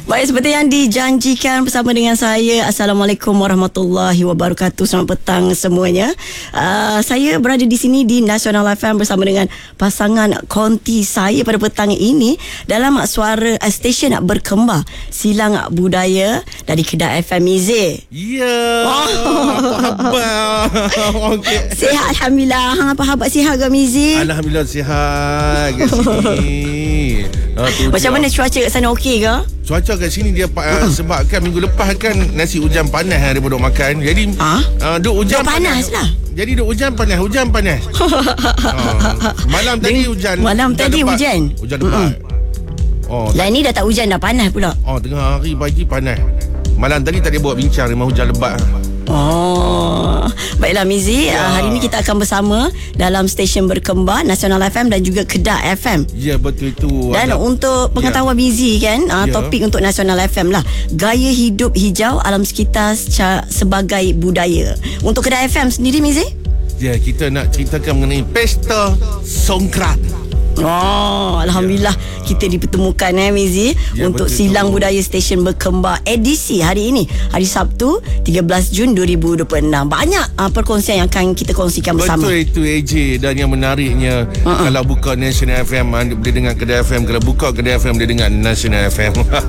Baik, seperti yang dijanjikan bersama dengan saya. Assalamualaikum warahmatullahi wabarakatuh. Selamat petang semuanya. Saya berada di sini di Nasional FM bersama dengan pasangan konti saya pada petang ini dalam suara stesen berkembar Silang Budaya dari Kedah FM Mizi. Ya. Apa khabar? Okay. Sihat Alhamdulillah. Hang apa khabar, sihat ke Mizi? Alhamdulillah sihat kat sini. Macam mana cuaca kat sana, okey ke? Cuaca kat sini dia sebabkan minggu lepas kan nasi hujan panas daripada duk makan. Jadi duk hujan panas lah. Jadi duk hujan panas. Malam tadi hujan. Malam tadi hujan. Hujan lebat. Lah ni dah tak hujan, dah panas pula. Tengah hari pagi panas. Malam tadi buat bincang memang hujan lebat. Baiklah Mizi, hari ini kita akan bersama dalam stesen berkembar Nasional FM dan juga Kedah FM. Ya, betul itu. Dan untuk pengetahuan Mizi kan, topik untuk Nasional FM lah, gaya hidup hijau alam sekitar sebagai budaya. Untuk Kedah FM sendiri Mizi? Ya, kita nak ceritakan mengenai Pesta Songkran. Alhamdulillah kita dipertemukan Mizi untuk Silang Budaya Stesen Berkembar edisi hari ini, hari Sabtu 13 Jun 2026. Banyak perkongsian yang akan kita kongsikan bersama. Betul itu AJ. Dan yang menariknya, kalau buka National FM boleh dengar Kedah FM, kalau buka Kedah FM boleh dengar National FM.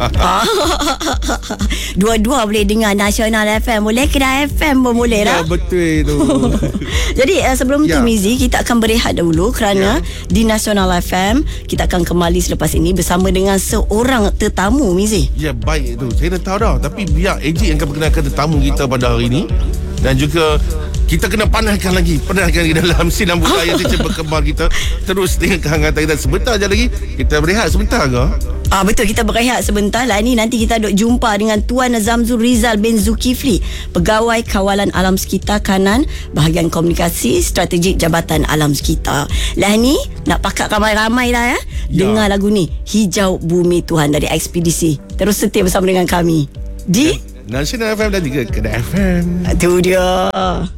Dua-dua boleh dengar Nasional FM, boleh Kedah FM pun boleh lah. Ya, betul itu. Jadi sebelum tu Mizi, kita akan berehat dahulu kerana di Nasional FM kita akan kembali selepas ini bersama dengan seorang tetamu Mizi. Ya, baik itu. Saya dah tahu dah, tapi biar AJ yang akan perkenalkan tetamu kita pada hari ini. Dan juga kita kena panaskan lagi dalam Silang Budaya Stesen Berkembar kita. Terus dengarkan hangat kita sebentar je lagi. Kita berehat sebentar ke? Betul, kita berehat sebentar lah. Ni nanti kita duk jumpa dengan Tuan Zamzul Rizal bin Zulkifli, Pegawai Kawalan Alam Sekitar Kanan, Bahagian Komunikasi Strategik Jabatan Alam Sekitar. Lah ni nak pakat ramai-ramai lah dengar lagu ni, Hijau Bumi Tuhan dari Ekspedisi. Terus setia bersama dengan kami di Nasional FM dan juga Kedah FM. Itu dia.